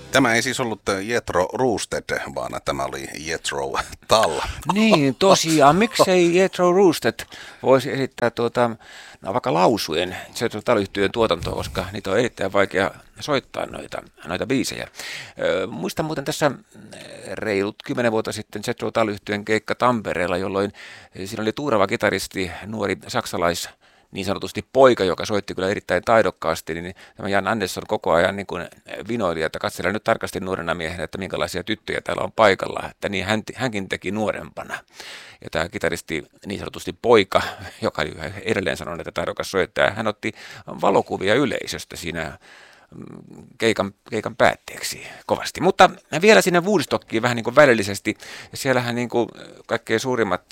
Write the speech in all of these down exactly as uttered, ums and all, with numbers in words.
Tämä ei siis ollut Jethro Roosted, vaan tämä oli Jethro Tull. Niin, tosiaan. Miksei Jethro Roosted voisi esittää tuota, no vaikka lausujen Jethro Tull-yhtyeen tuotantoa, koska niitä on erittäin vaikea soittaa noita, noita biisejä. Ö, muistan muuten tässä reilut kymmenen vuotta sitten Jethro Tull-yhtyeen keikka Tampereella, jolloin siinä oli tuurava kitaristi, nuori saksalais niin sanotusti poika, joka soitti kyllä erittäin taidokkaasti, niin tämä Jan Andersson koko ajan niin kuin vinoili, että katsellaan nyt tarkasti nuorena miehenä, että minkälaisia tyttöjä täällä on paikalla, että niin hän, hänkin teki nuorempana. Ja tämä kitaristi niin sanotusti poika, joka edelleen sanoi, että taidokas soittaja, hän otti valokuvia yleisöstä siinä keikan, keikan päätteeksi kovasti. Mutta vielä sinne Woodstockiin vähän niin kuin välillisesti, siellähän niin kuin kaikkein suurimmat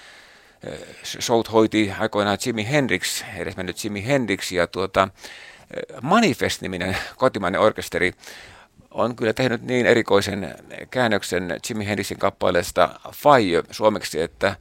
showt hoiti aikoinaan Jimi Hendrix, edesmennyt Jimi Hendrix, ja tuota, Manifest-niminen kotimainen orkesteri on kyllä tehnyt niin erikoisen käännöksen Jimi Hendrixin kappaleesta Fire suomeksi, että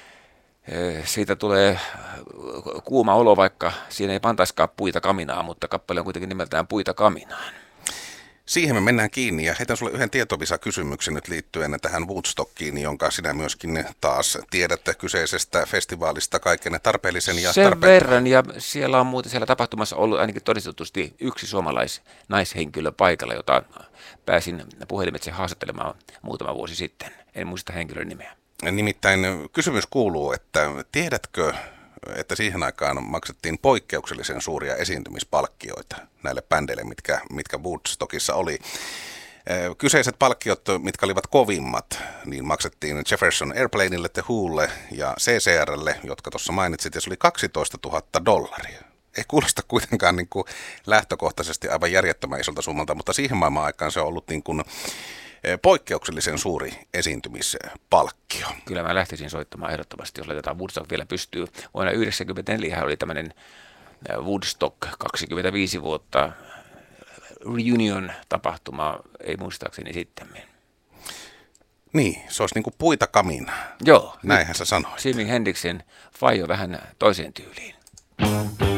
siitä tulee kuuma olo, vaikka siinä ei pantaisikaan puita kaminaan, mutta kappale on kuitenkin nimeltään Puita kaminaan. Siihen me mennään kiinni ja heitän sulle yhden tietovisa-kysymyksen nyt liittyen tähän Woodstockiin, jonka sinä myöskin taas tiedätte kyseisestä festivaalista kaiken tarpeellisen ja Sen tarpeettoman. verran, ja siellä on muuten siellä tapahtumassa ollut ainakin todistetusti yksi suomalais-naishenkilö paikalla, jota pääsin puhelimitse haastattelemaan muutama vuosi sitten. En muista henkilön nimeä. Nimittäin kysymys kuuluu, että tiedätkö, että siihen aikaan maksettiin poikkeuksellisen suuria esiintymispalkkioita näille bändeille, mitkä, mitkä Woodstockissa oli. Kyseiset palkkiot, mitkä olivat kovimmat, niin maksettiin Jefferson Airplaneille, The Wholle ja C C R:lle, jotka tuossa mainitsit, ja se oli kaksitoista tuhatta dollaria. Ei kuulosta kuitenkaan niin kuin lähtökohtaisesti aivan järjettömän isolta summalta, mutta siihen maailman aikaan se on ollut niin kuin poikkeuksellisen suuri esiintymispalkkio. Kyllä mä lähtisin soittamaan ehdottomasti, jos laitetaan Woodstock vielä pystyy. Vuonna yhdeksänkymmentäneljä oli tämmöinen Woodstock kaksikymmentäviisi vuotta reunion-tapahtuma, ei muistaakseni sittemmin. Niin, se olisi niin kuin puita kaminaa. Joo. Näinhän sä sanoit. Jimi Hendrixin Fire vähän toiseen tyyliin.